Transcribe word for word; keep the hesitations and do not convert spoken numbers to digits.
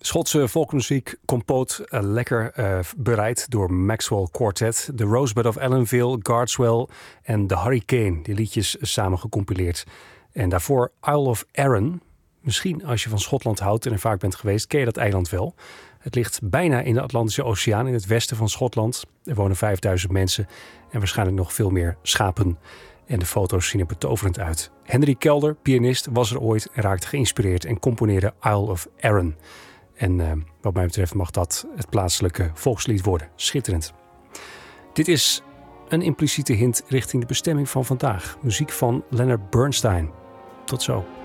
Schotse volksmuziek, compoot, uh, lekker uh, bereid door Maxwell Quartet. The Rosebud of Ellenville, Guardswell en The Hurricane. Die liedjes samen gecompileerd. En daarvoor Isle of Arran. Misschien als je van Schotland houdt en er vaak bent geweest, ken je dat eiland wel. Het ligt bijna in de Atlantische Oceaan in het westen van Schotland. Er wonen vijfduizend mensen en waarschijnlijk nog veel meer schapen. En de foto's zien er betoverend uit. Henry Kelder, pianist, was er ooit en raakte geïnspireerd en componeerde Isle of Arran. En uh, wat mij betreft mag dat het plaatselijke volkslied worden. Schitterend. Dit is een impliciete hint richting de bestemming van vandaag. Muziek van Leonard Bernstein. Tot zo.